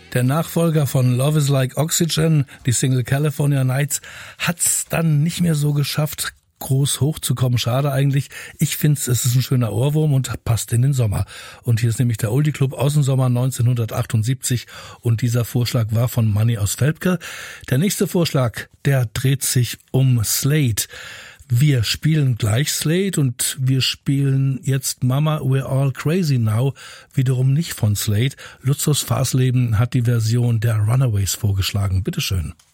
Der Nachfolger von Love is Like Oxygen, die Single California Nights, hat's dann nicht mehr so geschafft, groß hochzukommen. Schade eigentlich. Ich finde, es ist ein schöner Ohrwurm und passt in den Sommer. Und hier ist nämlich der Oldie Club aus dem Sommer 1978 und dieser Vorschlag war von Manni aus Velpke. Der nächste Vorschlag, der dreht sich um Slade. Wir spielen gleich Slade und wir spielen jetzt Mama We're All Crazy Now, wiederum nicht von Slade. Lutzos Fasleben hat die Version der Runaways vorgeschlagen. Bitteschön.